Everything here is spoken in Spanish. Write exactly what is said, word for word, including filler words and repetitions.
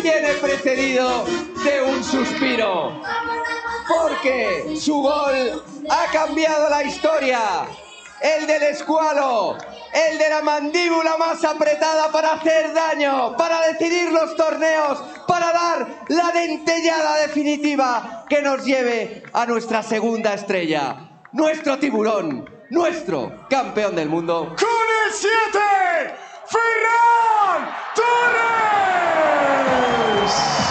viene precedido de un suspiro. Porque su gol ha cambiado la historia. El del escualo, el de la mandíbula más apretada para hacer daño, para decidir los torneos, para dar la dentellada definitiva que nos lleve a nuestra segunda estrella. Nuestro tiburón, nuestro campeón del mundo. Con el siete, Ferran Torres.